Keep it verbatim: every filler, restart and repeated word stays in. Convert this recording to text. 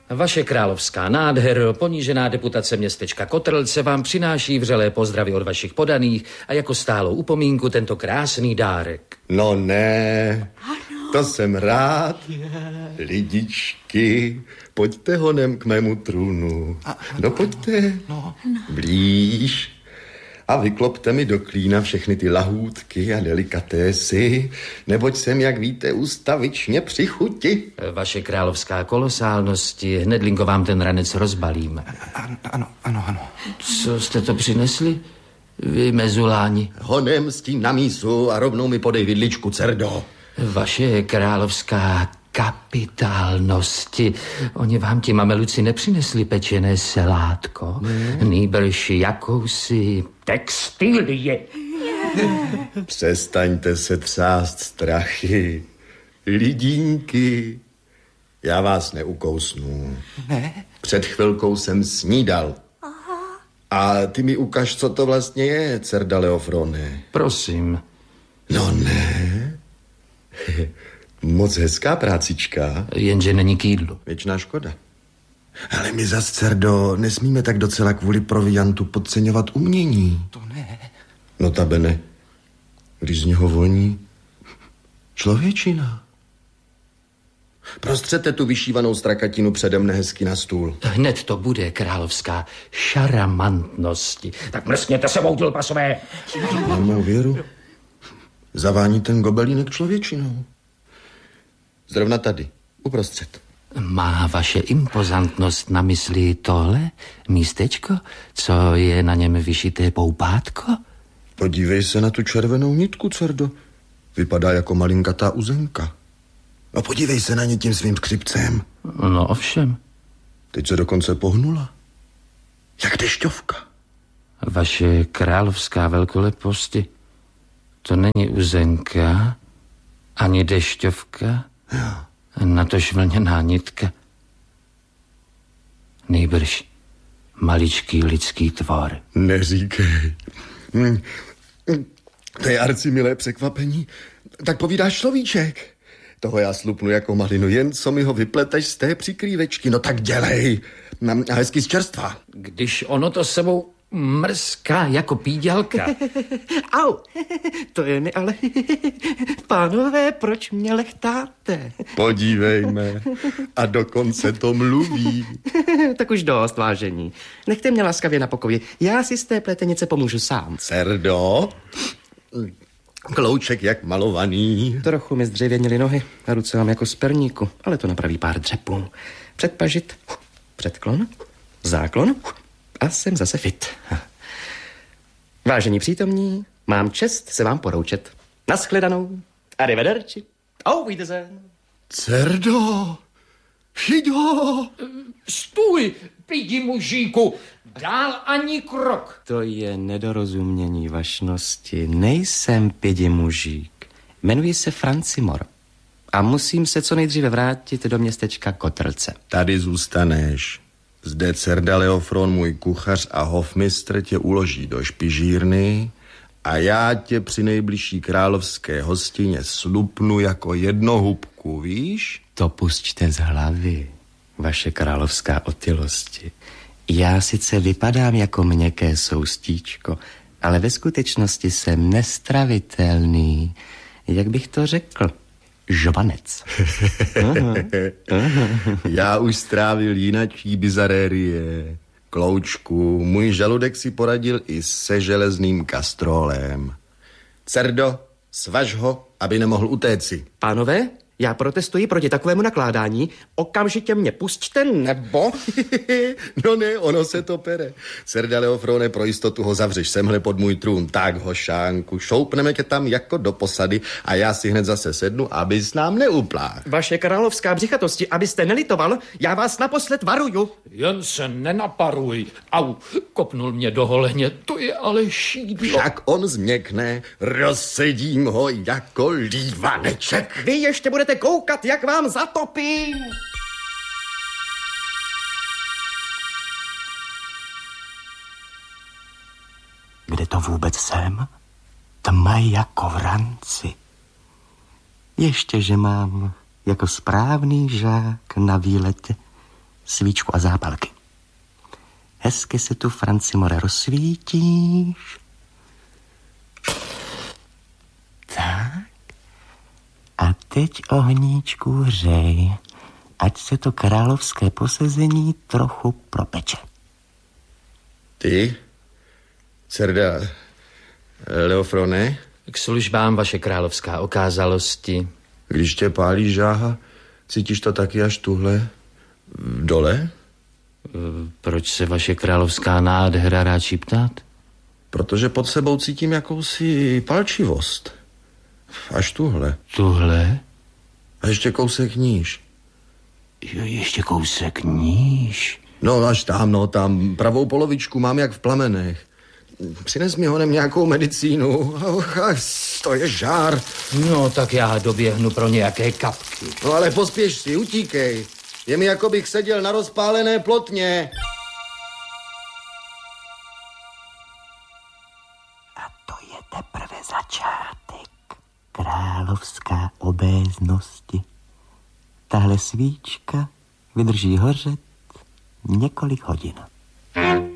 Vaše královská nádhero, ponížená deputace městečka Kotrlce vám přináší vřelé pozdravy od vašich podaných a jako stálou upomínku tento krásný dárek. No ne, ano. To jsem rád. Lidičky, pojďte honem k mému trůnu. No pojďte, no. blíž. A vyklopte mi do klína všechny ty lahůdky a delikatésy, neboť jsem, jak víte, ustavičně při chuti. Vaše královská kolosálnosti, hnedlinko vám ten ranec rozbalím. Ano, ano, ano, ano. Co jste to přinesli, vy mezuláni? Honem s tím na mísu a rovnou mi podej vidličku, cerdo. Vaše královská kapitálnosti, oni vám ti mameluci nepřinesli pečené selátko, hmm. nýbrž jakousi textilie. Přestaňte se třást strachy. Lidínky, já vás neukousnu. Ne? Před chvilkou jsem snídal. Aha. A ty mi ukaž, co to vlastně je, cerda Leofrone. Prosím. No ne. Moc hezká prácička. Jenže není k jídlu. Věčná škoda. Ale my zas, cerdo, nesmíme tak docela kvůli proviantu podceňovat umění. To ne. Notabene, když z něho voní člověčina. Prostřete tu vyšívanou strakatinu přede mne hezky na stůl. Hned to bude, královská šaramantnosti. Tak mrskněte sebou, dilpasové. Na mou věru zavání ten gobelínek člověčinou. Zrovna tady, uprostřed. Má vaše impozantnost na mysli tohle místečko, co je na něm vyšité poupátko? Podívej se na tu červenou nitku, cerdo. Vypadá jako malinkatá uzenka. No podívej se na ně tím svým skřipcem. No ovšem. Teď se dokonce pohnula. Jak dešťovka. Vaše královská velkoleposti, to není uzenka, ani dešťovka, jo. Natož vlněná nitka. Nejbrž maličký lidský tvor. Neříkej. To je arcimilé překvapení. Tak povídáš človíček. Toho já slupnu jako malinu, jen co mi ho vypleteš z té přikrývečky. No tak dělej. A hezky z čerstva. Když ono to sebou mrská jako pídělka. Au, to je mi ale... Pánové, proč mě lechtáte? Podívejme. A dokonce to mluví. Tak už dost, vážení. Nechte mě laskavě na pokoji. Já si z té pletenice pomůžu sám. Cerdo, klouček jak malovaný. Trochu mi zdřevěnily nohy a ruce mám jako z perníku, ale to napraví pár dřepů. Předpažit, předklon, záklon a jsem zase fit. Vážení přítomní, mám čest se vám poroučet. Naschledanou. Arrivederci. Auf Wiedersehen. Cerdo, Fido. Stůj, pidi mužíku, dál ani krok. To je nedorozumění vašnosti. Nejsem pidi mužík. Jmenuji se Francimor a musím se co nejdříve vrátit do městečka Kotrlce. Tady zůstaneš. Zde cerda Leofron, můj kuchař a hofmistr, tě uloží do špižírny a já tě při nejbližší královské hostině slupnu jako jednohubku, víš? To pusťte z hlavy, vaše královská otylosti. Já sice vypadám jako měkké soustíčko, ale ve skutečnosti jsem nestravitelný, jak bych to řekl, žvanec. Aha, aha. Já už strávil jinačí bizarérie. Kloučku, můj žaludek si poradil i se železným kastrolem. Cerdo, svaž ho, aby nemohl utéci. Pánové, já protestuji proti takovému nakládání. Okamžitě mě pusťte, nebo... No ne, ono se to pere. Cerda Leofrone, pro jistotu ho zavřeš semhle pod můj trůn. Tak, hošánku, šoupneme tě tam jako do posady a já si hned zase sednu, abys nám neuplách. Vaše královská břichatosti, abyste nelitoval, já vás naposled varuju. Jen se nenaparuj. Au, kopnul mě do holeně, to je ale šídlo. Však on změkne, rozsedím ho jako lívaneček. Vy ještě budete koukat, jak vám zatopím. Kde to vůbec jsem? Tma jako v ranci. Ještě, že mám jako správný žák na výletě svíčku a zápalky. Hezky se tu, Francimore, rozsvítíš. Tak. A teď, ohníčku, hřej, ať se to královské posezení trochu propeče. Ty, Cerda Leofrone? K službám, vaše královská okázalosti. Když tě pálí žáha, cítíš to taky až tuhle dole? Proč se vaše královská nádhera ráčí ptát? Protože pod sebou cítím jakousi palčivost. Až tuhle. Tuhle? A ještě kousek níž. Jo, ještě kousek níž. No, až tam, no, tam pravou polovičku mám jak v plamenech. Přines mi honem nějakou medicínu. Och, to je žár. No, tak já doběhnu pro nějaké kapky. No, ale pospěš si, utíkej. Je mi, jako bych seděl na rozpálené plotně. A to je teprve začátek královská obéznosti. Tahle svíčka vydrží hořet několik hodin.